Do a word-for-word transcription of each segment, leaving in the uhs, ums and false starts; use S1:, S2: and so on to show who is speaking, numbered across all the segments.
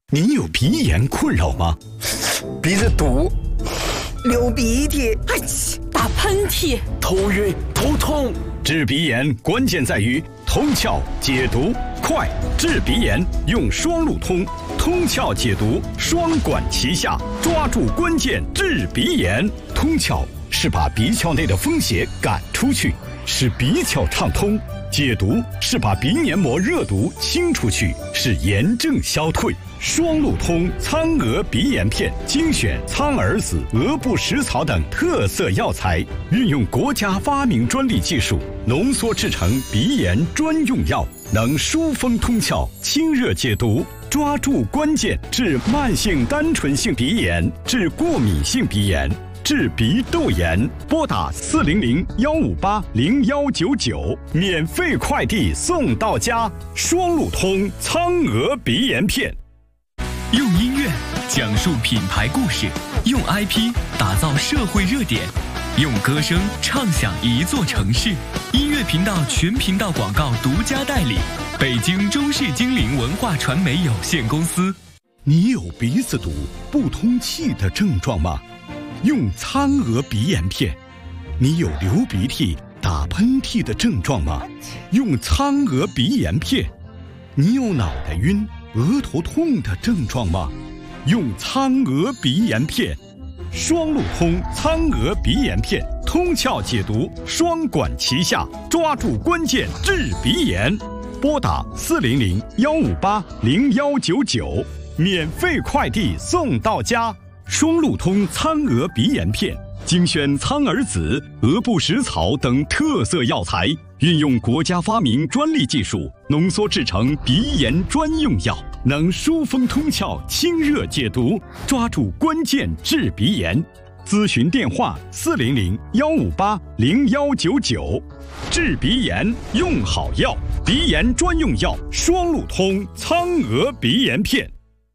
S1: 你有鼻炎困扰吗？
S2: 鼻子堵，流鼻涕，
S3: 哎，打喷嚏，
S2: 头晕头痛。
S1: 治鼻炎关键在于通窍解毒快，治鼻炎用双路通，通窍解毒双管齐下，抓住关键治鼻炎。通窍是把鼻窍内的风邪赶出去，使鼻窍畅通；解毒是把鼻黏膜热毒清出去，使炎症消退。双路通苍蛾鼻炎片精选苍耳子、鹅不食草等特色药材，运用国家发明专利技术浓缩制成鼻炎专用药，能疏风通窍、清热解毒，抓住关键治慢性单纯性鼻炎、治过敏性鼻炎、治鼻窦炎。拨打四零零幺五八零幺九九，免费快递送到家。双路通苍蛾鼻炎片。
S4: 用音乐讲述品牌故事，用 I P 打造社会热点，用歌声唱响一座城市。音乐频道全频道广告独家代理，北京中视精灵文化传媒有限公司。
S1: 你有鼻子堵、不通气的症状吗？用苍蛾鼻炎片。你有流鼻涕、打喷嚏的症状吗？用苍蛾鼻炎片。你有脑袋晕、额头痛的症状吗？用苍蛾鼻炎片。双路通苍蛾鼻炎片，通窍解毒双管齐下，抓住关键治鼻炎。拨打四零零幺五八零幺九九，免费快递送到家。双路通苍蛾鼻炎片精选苍耳子、鹅不食草等特色药材，运用国家发明专利技术浓缩制成鼻炎专用药，能疏风通窍、清热解毒，抓住关键治鼻炎。咨询电话四零零幺五八零幺九九。治鼻炎用好药，鼻炎专用药双路通苍蛾鼻炎片。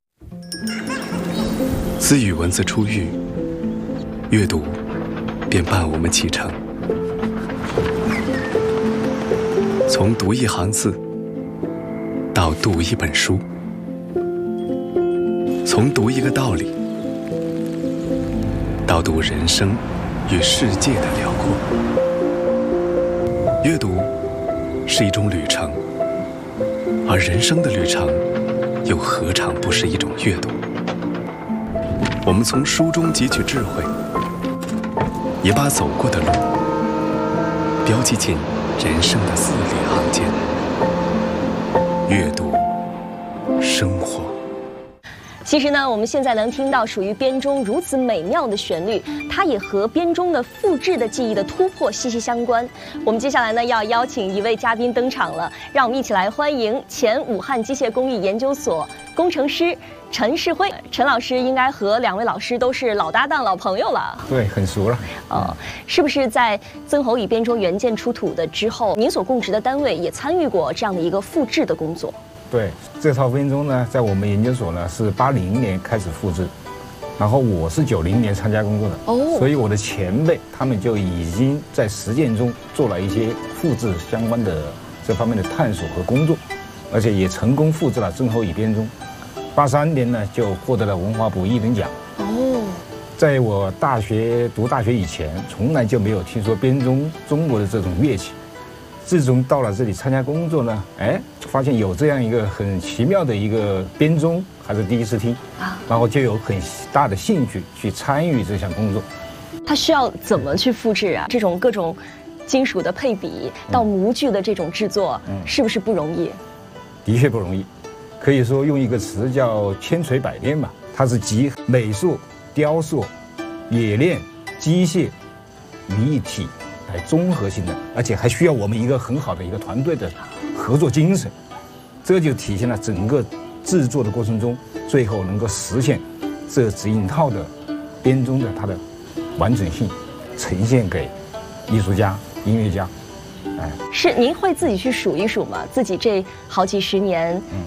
S2: 自与文字初遇，阅读便伴我们启程。从读一行字到读一本书，从读一个道理到读人生与世界的辽阔。阅读是一种旅程，而人生的旅程又何尝不是一种阅读？我们从书中汲取智慧，也把走过的路标记进人生的字里行间。阅读生活。
S5: 其实呢，我们现在能听到属于编钟如此美妙的旋律，它也和编钟的复制的技艺的突破息息相关。我们接下来呢，要邀请一位嘉宾登场了，让我们一起来欢迎前武汉机械工艺研究所工程师陈世辉。陈老师应该和两位老师都是老搭档、老朋友了。
S6: 对，很熟了。
S5: 哦，是不是在曾侯乙编钟原件出土的之后，您所供职的单位也参与过这样的一个复制的工作？
S6: 对，这套编钟呢，在我们研究所呢是八零年开始复制，然后我是九零年参加工作的。哦，所以我的前辈他们就已经在实践中做了一些复制相关的这方面的探索和工作，而且也成功复制了曾侯乙编钟。八三年呢，就获得了文化部一等奖。哦，在我大学读大学以前，从来就没有听说编钟中国的这种乐器。自从到了这里参加工作呢，哎，发现有这样一个很奇妙的一个编钟，还是第一次听啊，然后就有很大的兴趣去参与这项工作。
S5: 它需要怎么去复制啊？这种各种金属的配比到模具的这种制作，嗯、是不是不容易？
S6: 的确不容易，可以说用一个词叫千锤百炼吧。它是集美术、雕塑、冶炼、机械、立体来综合性的，而且还需要我们一个很好的一个团队的合作精神，这就体现了整个制作的过程中，最后能够实现这整套的编钟的它的完整性，呈现给艺术家、音乐家。哎，
S5: 是您会自己去数一数吗？自己这好几十年